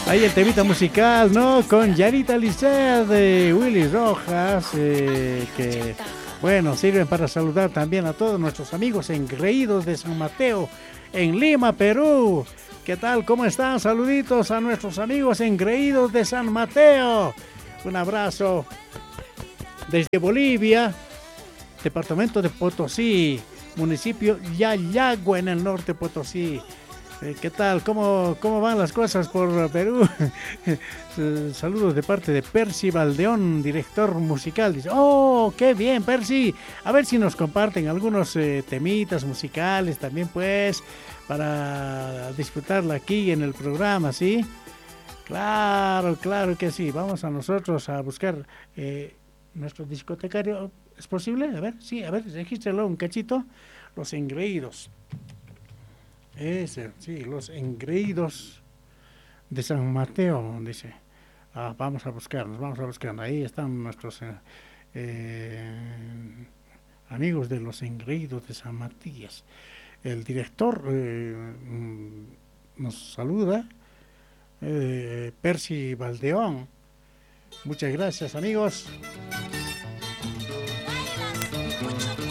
Ahí el temita musical, ¿no? Con Yarita Lisset de Willy Rojas, que, bueno, sirven para saludar también a todos nuestros amigos engreídos de San Mateo, en Lima, Perú. ¿Qué tal? ¿Cómo están? Saluditos a nuestros amigos engreídos de San Mateo. Un abrazo desde Bolivia, departamento de Potosí, municipio Yayagua en el norte de Potosí. ¿Qué tal? ¿Cómo van las cosas por Perú? Saludos de parte de Percy Valdeón, director musical. Dice, ¡oh, qué bien, Percy! A ver si nos comparten algunos temitas musicales también, pues, para disfrutarla aquí en el programa, ¿sí? Claro, claro que sí. Vamos a nosotros a buscar nuestro discotecario. ¿Es posible? A ver, sí, a ver, regístrelo un cachito. Los engreídos. Ese, sí, los engreídos de San Mateo, dice. Vamos a buscarnos. Ahí están nuestros amigos de los engreídos de San Matías. El director nos saluda, Percy Valdeón. Muchas gracias, amigos.